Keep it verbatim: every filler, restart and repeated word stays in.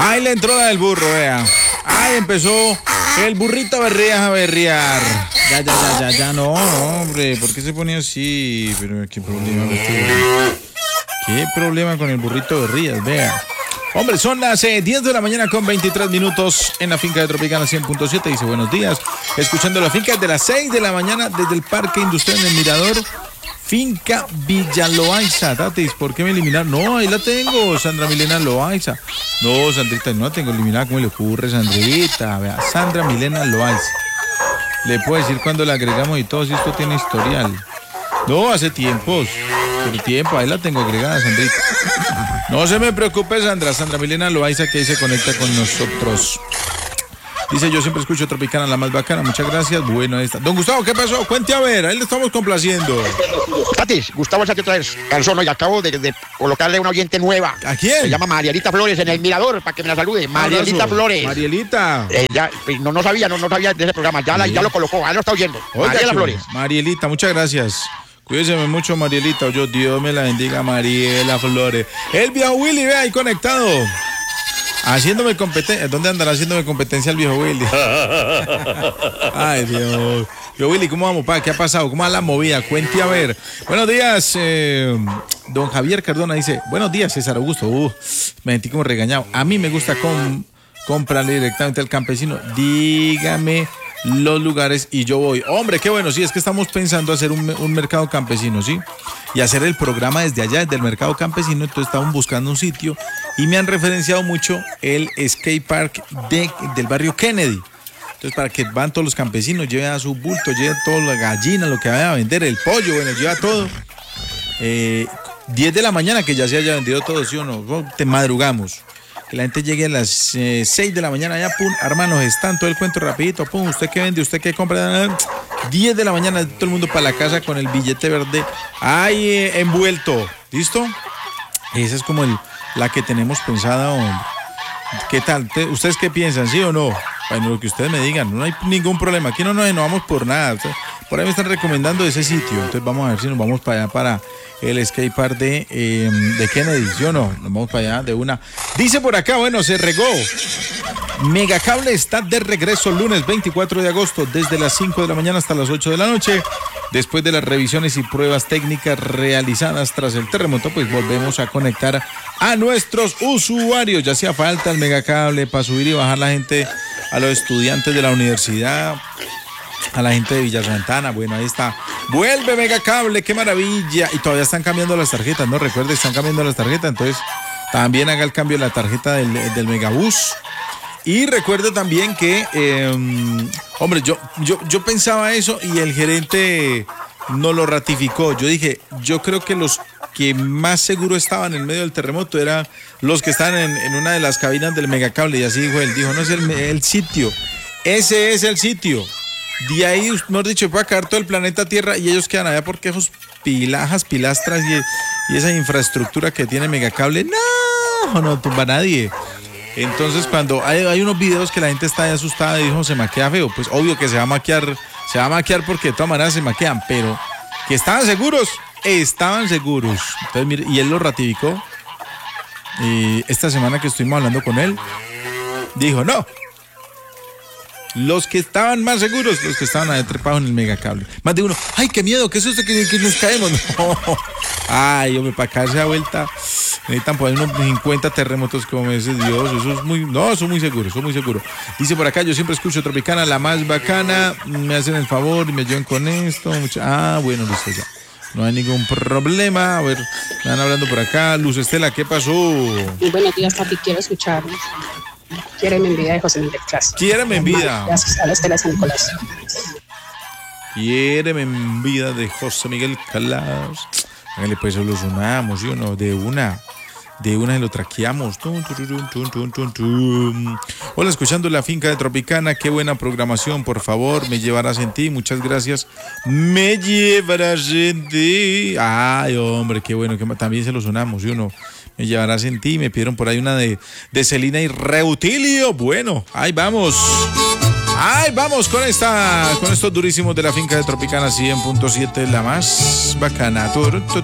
Ahí le entró la del burro, vea. Ahí empezó el burrito a berrear, a berrear. Ya, ya, ya, ya, ya, no, hombre. ¿Por qué se pone así? Pero qué problema con este burrito. ¿Qué problema con el burrito de berrías? Vea. Hombre, son las eh, diez de la mañana con veintitrés minutos en la finca de Tropicana cien punto siete. Dice buenos días. Escuchando la finca desde las seis de la mañana desde el Parque Industrial en el Mirador. Finca Villa Loaiza. Tatis, ¿por qué me eliminaron? No, ahí la tengo, Sandra Milena Loaiza. No, Sandrita, no la tengo eliminada. ¿Cómo le ocurre, Sandrita? Vea, Sandra Milena Loaiza. Le puedo decir cuando la agregamos y todo, si esto tiene historial. No, hace tiempos. Por tiempo, ahí la tengo agregada, Sandrita. No se me preocupe, Sandra. Sandra Milena Loaiza, que ahí se conecta con nosotros. Dice, yo siempre escucho Tropicana, la más bacana. Muchas gracias. Bueno, ahí está. Don Gustavo, ¿qué pasó? Cuente a ver, ahí le estamos complaciendo. Tatis, Gustavo Sánchez otra vez canción hoy. Acabo de, de colocarle una oyente nueva. ¿A quién? Se llama Marielita Flores en el Mirador, para que me la salude. Marielita Flores. Marielita. Eh, ya, no, no sabía, no, no sabía de ese programa. Ya, la, ya lo colocó, ahí lo está oyendo. Oiga, Mariela Flores. Marielita, muchas gracias. Cuídese mucho, Marielita. Yo, Dios me la bendiga, Mariela Flores. El viejo Willy, ve ahí conectado. Haciéndome competencia. ¿Dónde andará haciéndome competencia el viejo Willy? Ay, Dios. Yo, Willy, ¿cómo vamos, pa? ¿Qué ha pasado? ¿Cómo va la movida? Cuente a ver. Buenos días, eh, don Javier Cardona dice, buenos días, César Augusto. Uh, me sentí como regañado. A mí me gusta com comprarle directamente al campesino. Dígame los lugares y yo voy. Hombre, qué bueno, sí, es que estamos pensando hacer un, un mercado campesino, ¿sí? Y hacer el programa desde allá, desde el mercado campesino. Entonces estamos buscando un sitio y me han referenciado mucho el skate park de, del barrio Kennedy. Entonces, para que van todos los campesinos, lleven a su bulto, lleven toda la gallina, lo que vayan a vender, el pollo, bueno, lleva todo. Eh, diez de la mañana, que ya se haya vendido todo, ¿sí o no? Te madrugamos. Que la gente llegue a las eh, seis de la mañana, ya, pum, hermanos, están todo el cuento rapidito, pum, usted que vende, usted que compra, diez de la mañana, todo el mundo para la casa con el billete verde ahí eh, envuelto, ¿listo? Esa es como el, la que tenemos pensada, hombre. ¿Qué tal? ¿Ustedes qué piensan, sí o no? Bueno, lo que ustedes me digan, no hay ningún problema, aquí no nos enojamos por nada. Por ahí me están recomendando ese sitio, entonces vamos a ver si nos vamos para allá, para el skate park de, eh, de Kennedy, ¿sí o no? Nos vamos para allá de una. Dice por acá, bueno, se regó. Megacable está de regreso lunes veinticuatro de agosto, desde las cinco de la mañana hasta las ocho de la noche. Después de las revisiones y pruebas técnicas realizadas tras el terremoto, pues volvemos a conectar a nuestros usuarios. Ya hacía falta el Megacable para subir y bajar la gente, a los estudiantes de la universidad, a la gente de Villa Santana. Bueno, ahí está. Vuelve Megacable, qué maravilla. Y todavía están cambiando las tarjetas, ¿no? Recuerde, están cambiando las tarjetas. Entonces, también haga el cambio de la tarjeta del, del Megabús. Y recuerde también que, eh, hombre, yo, yo, yo pensaba eso y el gerente no lo ratificó. Yo dije, yo creo que los que más seguro estaban en medio del terremoto eran los que estaban en, en una de las cabinas del Megacable. Y así dijo él, dijo, no es el, el sitio, ese es el sitio. De ahí, mejor dicho, puede caer todo el planeta Tierra y ellos quedan allá porque esos pilajas, pilastras y, y esa infraestructura que tiene Megacable, no, no tumba a nadie. Entonces, cuando hay, hay unos videos que la gente está ahí asustada y dijo, se maquea feo, pues obvio que se va a maquear, se va a maquear porque de todas maneras se maquean, pero que estaban seguros, estaban seguros. Entonces, mire, y él lo ratificó. Y esta semana que estuvimos hablando con él, dijo, no, los que estaban más seguros, los que estaban ahí trepados en el Megacable. Más de uno, ay, qué miedo, qué susto que, que nos caemos. No. Ay, hombre, para caerse a vuelta necesitan poner unos cincuenta terremotos, como me dice Dios. Eso es muy, no, eso es muy seguro, eso es muy seguro. Dice por acá, yo siempre escucho Tropicana, la más bacana. Me hacen el favor y me ayudan con esto. Mucha... Ah, bueno, listo, ya. No hay ningún problema. A ver, me van hablando por acá. Luz Estela, ¿qué pasó? Muy buenos días, papi. Quiero escuchar Quiéreme en vida de José Miguel Clas. Quiéreme en vida. Gracias a la Estela de San Nicolás. Quiéreme en vida de José Miguel Clas. Hágale, pues lo sonamos, ¿sí o no? De una. De una y lo traqueamos. Tum, tum, tum, tum, tum, tum. Hola, escuchando la finca de Tropicana. Qué buena programación, por favor. Me llevarás en ti. Muchas gracias. Me llevarás en ti. Ay, hombre, qué bueno. Que también se lo sonamos, ¿sí o no? Me llevarás en ti. Me pidieron por ahí una de, de Celina y Reutilio. Bueno, ahí vamos. Ahí vamos con esta, con estos durísimos de la finca de Tropicana cien punto siete, la más bacana.